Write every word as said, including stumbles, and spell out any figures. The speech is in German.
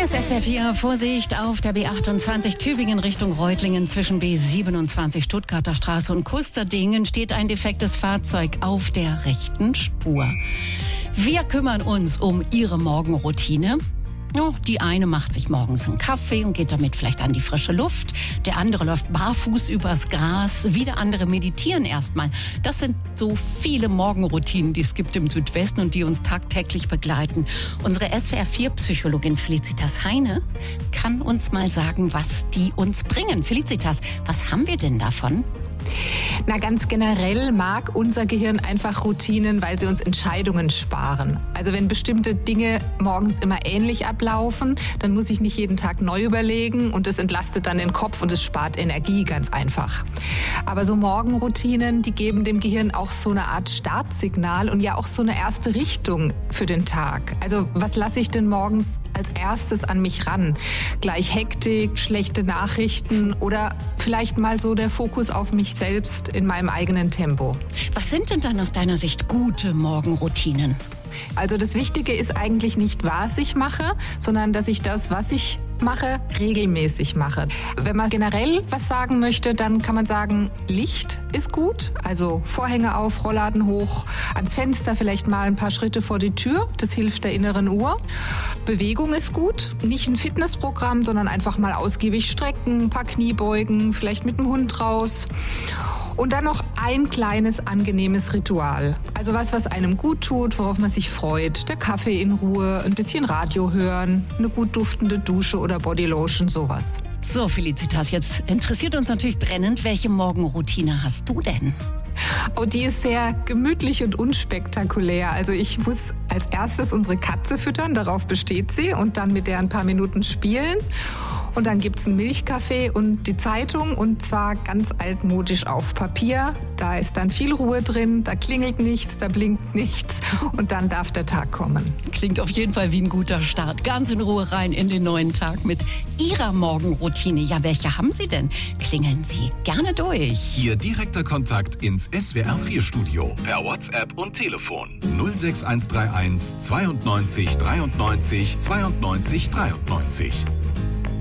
Hier ist S W R vier. Vorsicht auf der B achtundzwanzig Tübingen Richtung Reutlingen zwischen B siebenundzwanzig Stuttgarter Straße und Kusterdingen steht ein defektes Fahrzeug auf der rechten Spur. Wir kümmern uns um Ihre Morgenroutine. Oh, die eine macht sich morgens einen Kaffee und geht damit vielleicht an die frische Luft. Der andere läuft barfuß übers Gras. Wieder andere meditieren erstmal. Das sind so viele Morgenroutinen, die es gibt im Südwesten und die uns tagtäglich begleiten. Unsere S W R vier Psychologin Felicitas Heine kann uns mal sagen, was die uns bringen. Felicitas, was haben wir denn davon? Na, ganz generell mag unser Gehirn einfach Routinen, weil sie uns Entscheidungen sparen. Also wenn bestimmte Dinge morgens immer ähnlich ablaufen, dann muss ich nicht jeden Tag neu überlegen und es entlastet dann den Kopf und es spart Energie, ganz einfach. Aber so Morgenroutinen, die geben dem Gehirn auch so eine Art Startsignal und ja auch so eine erste Richtung für den Tag. Also was lasse ich denn morgens als erstes an mich ran? Gleich Hektik, schlechte Nachrichten oder vielleicht mal so der Fokus auf mich selbst in meinem eigenen Tempo. Was sind denn dann aus deiner Sicht gute Morgenroutinen? Also das Wichtige ist eigentlich nicht, was ich mache, sondern dass ich das, was ich mache, regelmäßig mache. Wenn man generell was sagen möchte, dann kann man sagen, Licht ist gut. Also Vorhänge auf, Rollladen hoch, ans Fenster, vielleicht mal ein paar Schritte vor die Tür. Das hilft der inneren Uhr. Bewegung ist gut. Nicht ein Fitnessprogramm, sondern einfach mal ausgiebig strecken, ein paar Kniebeugen, vielleicht mit dem Hund raus. Und dann noch ein kleines, angenehmes Ritual. Also was, was einem gut tut, worauf man sich freut. Der Kaffee in Ruhe, ein bisschen Radio hören, eine gut duftende Dusche oder Bodylotion, sowas. So, Felicitas, jetzt interessiert uns natürlich brennend, welche Morgenroutine hast du denn? Oh, die ist sehr gemütlich und unspektakulär. Also ich muss als erstes unsere Katze füttern, darauf besteht sie, und dann mit der ein paar Minuten spielen. Und dann gibt's einen Milchkaffee und die Zeitung, und zwar ganz altmodisch auf Papier. Da ist dann viel Ruhe drin, da klingelt nichts, da blinkt nichts und dann darf der Tag kommen. Klingt auf jeden Fall wie ein guter Start. Ganz in Ruhe rein in den neuen Tag mit Ihrer Morgenroutine. Ja, welche haben Sie denn? Klingeln Sie gerne durch. Ihr direkter Kontakt ins S W R vier Studio per WhatsApp und Telefon null sechs eins drei eins zweiundneunzig dreiundneunzig zweiundneunzig dreiundneunzig.